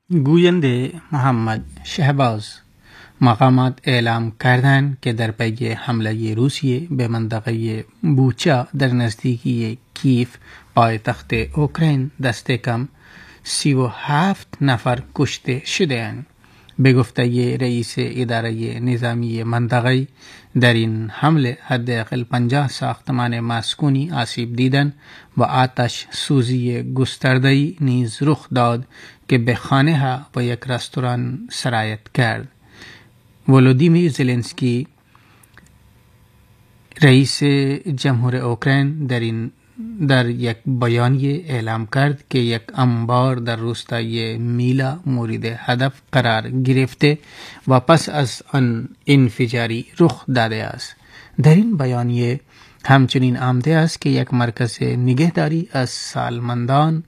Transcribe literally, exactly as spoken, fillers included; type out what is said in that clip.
گوینده محمد شهباز مقامات اعلام کردند که در پی حمله روسیه به منطقه بوچا در نزدیکی کیف پایتخت اوکراین دست کم سی و هفت نفر کشته شده‌اند. به گفته رئیس اداره نظامی منطقه، در این حمله حداقل پنجاه ساختمان مسکونی آسیب دیدند و آتش سوزی گسترده‌ای نیز رخ داد که به خانه ها و یک رستوران سرایت کرد. ولودیمیر زلنسکی رئیس جمهور اوکراین در این در یک بیانیه اعلام کرد که یک انبار در روستای میلا مورد هدف قرار گرفته و پس از آن انفجاری رخ داده است. در این بیانیه همچنین آمده است که یک مرکز نگهداری از سالمندان